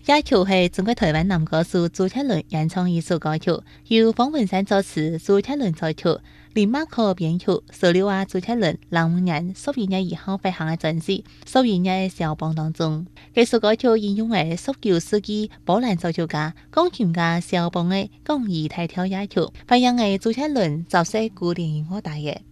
野球係中國台灣男歌手朱鐵倫演唱一首歌曲，由方文山作詞，朱鐵倫作曲，林馬可編曲。16話朱鐵倫2005年11月1號發行嘅專輯《12日肖邦》當中，這首歌曲引用係19世紀波蘭作曲家、鋼琴家肖邦嘅《廣義大調》野曲，發揚係朱鐵倫造勢古典音樂大業。